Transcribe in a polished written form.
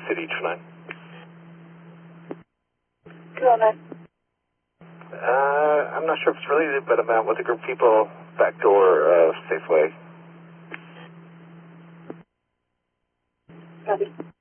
City 29. 209. I'm not sure if it's related, but I'm out with a group of people, back door, Safeway. Copy.